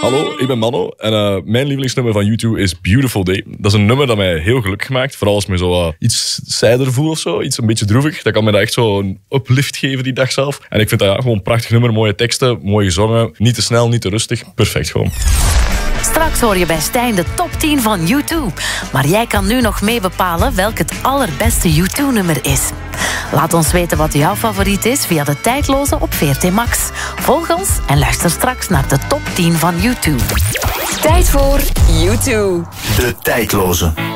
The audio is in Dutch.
Hallo, ik ben Mano en mijn lievelingsnummer van U2 is Beautiful Day. Dat is een nummer dat mij heel gelukkig maakt. Vooral als ik me zo iets sijder voel of zo, iets een beetje droevig. Dat kan me dat echt zo een uplift geven die dag zelf. En ik vind dat gewoon een prachtig nummer, mooie teksten, mooi gezongen. Niet te snel, niet te rustig, perfect gewoon. Straks hoor je bij Stijn de top 10 van U2. Maar jij kan nu nog mee bepalen welk het allerbeste U2-nummer is. Laat ons weten wat jouw favoriet is via de Tijdloze op VRT Max. Volg ons en luister straks naar de top 10 van U2. Tijd voor U2. De Tijdloze.